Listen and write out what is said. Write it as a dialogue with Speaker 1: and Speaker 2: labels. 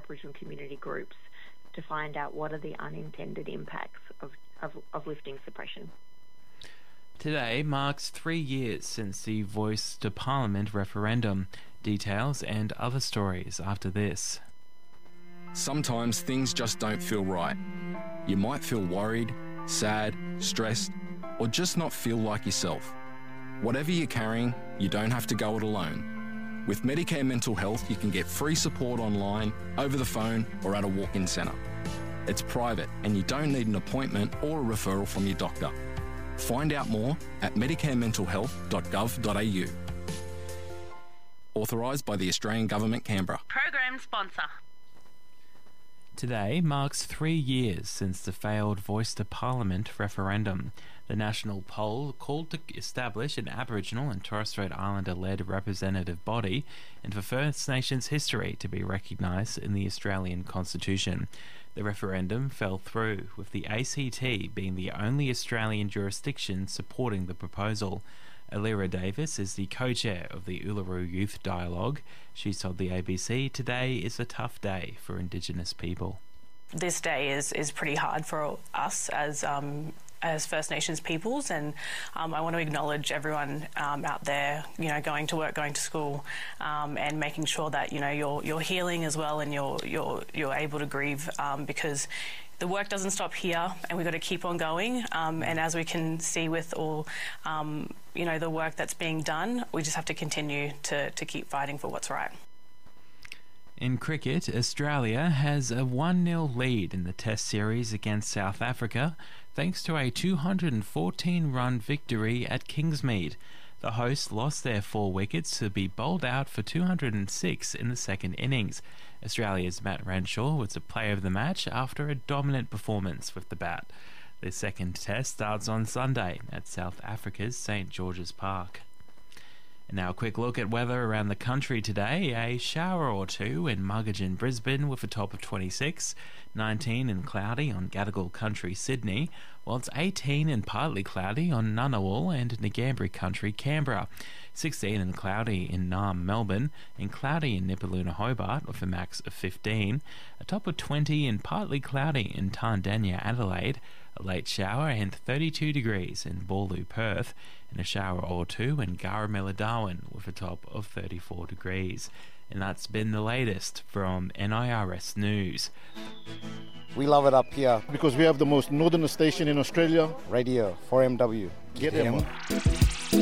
Speaker 1: Aboriginal community groups to find out what are the unintended impacts of lifting suppression.
Speaker 2: Today marks 3 years since the Voice to Parliament referendum. Details and other stories after this.
Speaker 3: Sometimes things just don't feel right. You might feel worried, sad, stressed, or just not feel like yourself. Whatever you're carrying, you don't have to go it alone. With Medicare Mental Health, you can get free support online, over the phone, or at a walk-in centre. It's private and you don't need an appointment or a referral from your doctor. Find out more at medicarementalhealth.gov.au. Authorised by the Australian Government, Canberra.
Speaker 4: Program sponsor.
Speaker 2: Today marks 3 years since the failed Voice to Parliament referendum. The national poll called to establish an Aboriginal and Torres Strait Islander-led representative body and for First Nations history to be recognised in the Australian Constitution. The referendum fell through, with the ACT being the only Australian jurisdiction supporting the proposal. Alira Davis is the co-chair of the Uluru Youth Dialogue. She told the ABC today is a tough day for Indigenous people.
Speaker 5: This day is pretty hard for us as First Nations peoples, and I want to acknowledge everyone out there, going to work, going to school, and making sure that you're healing as well, and you're able to grieve, because the work doesn't stop here, and we've got to keep on going. And as we can see with all the work that's being done, we just have to continue to keep fighting for what's right.
Speaker 2: In cricket, Australia has a 1-0 lead in the Test series against South Africa thanks to a 214-run victory at Kingsmead. The hosts lost their 4 wickets to be bowled out for 206 in the second innings. Australia's Matt Renshaw was the player of the match after a dominant performance with the bat. The second test starts on Sunday at South Africa's St George's Park. And now a quick look at weather around the country today. A shower or two in Muggeridge and Brisbane with a top of 26, 19 and cloudy on Gadigal Country, Sydney, while it's 18 and partly cloudy on Ngunnawal and Ngambri Country, Canberra, 16 and cloudy in Naarm, Melbourne, and cloudy in Nipaluna, Hobart with a max of 15, a top of 20 and partly cloudy in Tandanya, Adelaide, a late shower and 32 degrees in Boorloo, Perth, and a shower or two in Garamilla, Darwin with a top of 34 degrees. And that's been the latest from NIRS News.
Speaker 6: We love it up here
Speaker 7: because we have the most northern station in Australia.
Speaker 6: Radio 4MW.
Speaker 7: Get them.